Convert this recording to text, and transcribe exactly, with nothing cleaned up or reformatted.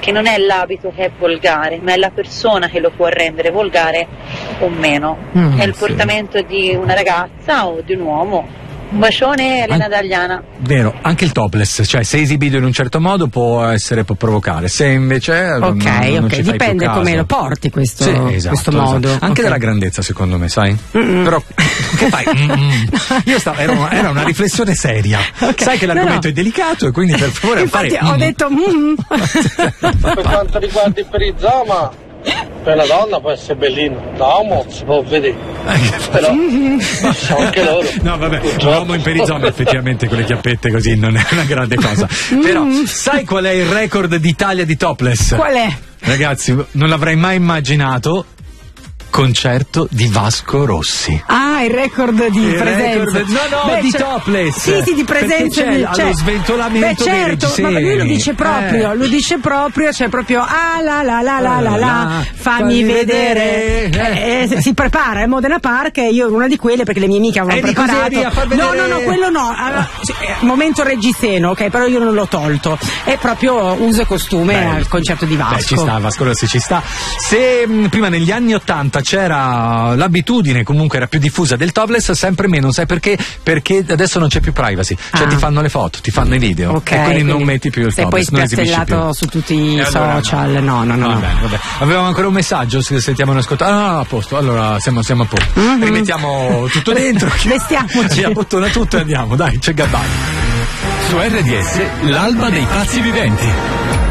perché non è l'abito che è volgare, ma è la persona che lo può rendere volgare o meno. Mm, è il sì. portamento di una ragazza o di un uomo. Un bacione, Elena An- Dagliana. Vero, anche il topless, cioè se esibito in un certo modo può essere, può provocare, se invece Ok, non, non ok, ci fai dipende più come caso. lo porti questo, Sì, esatto, questo esatto. modo. Anche Ok. della grandezza secondo me, sai? Mm-mm. Però che fai? Mm-mm. Io stavo, era, una, era una riflessione seria. Ok. Sai che l'argomento No, no. è delicato e quindi per favore Infatti fare ho mm. detto mm. Per quanto riguarda il perizoma, per una donna può essere bellino, da uomo si può vedere, però sono anche loro. No vabbè, un Purtroppo. uomo in perizoma effettivamente con le chiappette così non è una grande cosa. Però sai qual è il record d'Italia di topless? Qual è? Ragazzi, non l'avrei mai immaginato. Concerto di Vasco Rossi. Ah, il record di Il presenza. record- no, no, Beh, di c'è- topless. Sì, sì, di presenza. Perché c'è di- allo cioè- sventolamento Beh, dei certo, reggiseni. ma lui lo dice proprio, Eh. lo dice proprio, cioè proprio ah la la la la la la, fammi vedere. Eh, eh, si prepara a Modena Park e io ero una di quelle perché le mie amiche avevano Eh, di così preparato. eri a far No, vedere- no, no, quello no. Allora, eh, momento reggiseno, ok, però io non l'ho tolto. È proprio uso e costume Beh, al concerto di Vasco. Beh, ci sta, Vasco Rossi ci sta. Se mh, prima negli anni ottanta c'era l'abitudine, comunque era più diffusa del topless, sempre meno, sai perché? Perché adesso non c'è più privacy, cioè Ah. ti fanno le foto, ti fanno i video Ok, e quindi non quindi metti più il sei topless, poi non esibisci spiazzellato più. su tutti i E allora, social. No, no, no. Va no. bene, va bene. Avevamo ancora un messaggio, se sentiamo un ascolto. Ah, no, no, a posto, allora siamo, siamo a posto. Mhm. Rimettiamo tutto dentro. Vestiamoci. Ci abbottona tutto e andiamo, dai, c'è Gabbai. Su R D S, l'alba dei pazzi viventi.